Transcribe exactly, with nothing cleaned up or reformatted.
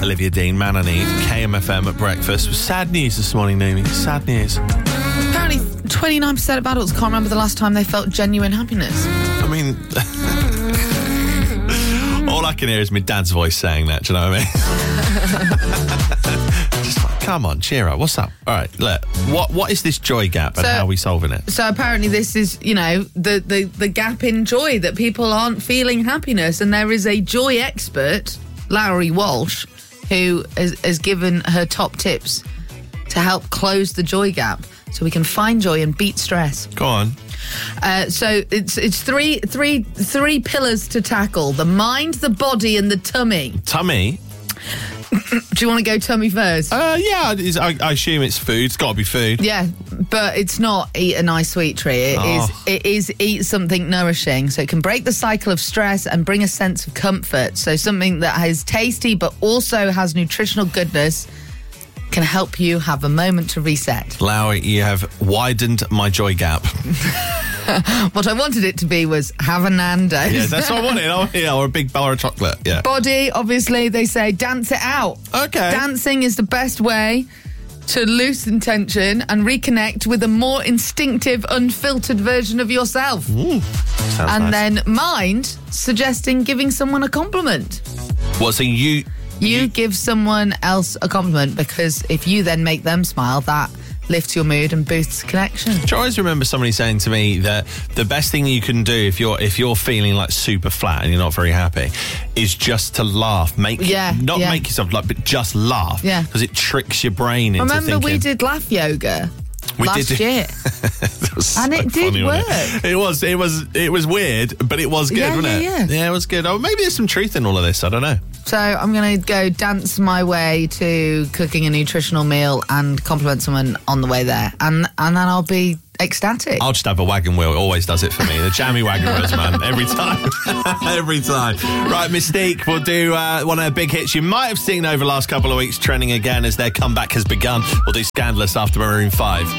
Olivia Dean, Man I Need, K M F M at breakfast. Sad news this morning, Naomi. Sad news. Apparently, twenty-nine percent of adults can't remember the last time they felt genuine happiness. I mean, all I can hear is my dad's voice saying that, do you know what I mean? Just like, come on, cheer up. What's up? All right, look, what what is this joy gap and So- how are we solving it? So apparently this is, you know, the, the, the gap in joy, that people aren't feeling happiness. And there is a joy expert, Lowry Walsh, who has, has given her top tips to help close the joy gap so we can find joy and beat stress. Go on. Uh, so it's it's three three three pillars to tackle: the mind, the body, and the tummy. Tummy? Do you want to go tummy first? Uh, yeah, it's, I, I assume it's food. It's got to be food. Yeah, but it's not eat a nice sweet treat. It Oh. is it is eat something nourishing, so it can break the cycle of stress and bring a sense of comfort. So something that is tasty but also has nutritional goodness can help you have a moment to reset. Lowry, you have widened my joy gap. What I wanted it to be was have a Nando's. Yeah, that's what I wanted. Oh, yeah, or a big bar of chocolate. Yeah. Body, obviously, they say dance it out. Okay. Dancing is the best way to loosen tension and reconnect with a more instinctive, unfiltered version of yourself. Ooh, sounds And nice. then mind, suggesting giving someone a compliment. What, so you... You give someone else a compliment, because if you then make them smile, that lifts your mood and boosts connection. Do you always remember somebody saying to me that the best thing you can do if you're if you're feeling like super flat and you're not very happy is just to laugh. Make Yeah, not yeah. make yourself like, but just laugh. Yeah. Because it tricks your brain into Remember thinking. we did laugh yoga We last did- year. It was And so it did funny, wasn't work. It? it was it was it was weird, but it was good, Yeah, wasn't yeah, it? yeah. Yeah, it was good. Oh, maybe there's some truth in all of this. I don't know. So I'm going to go dance my way to cooking a nutritional meal and compliment someone on the way there. And and then I'll be ecstatic. I'll just have a wagon wheel. It always does it for me. The jammy wagon wheels, man. Every time. Every time. Right, Mystique will do uh, one of her big hits you might have seen over the last couple of weeks, trending again as their comeback has begun. We'll do Scandalous after Maroon five.